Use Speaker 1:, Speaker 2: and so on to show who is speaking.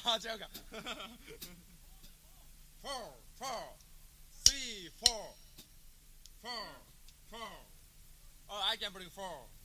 Speaker 1: 違うか。4, 4, 3, 4, 4, 4. Oh, I can bring 4.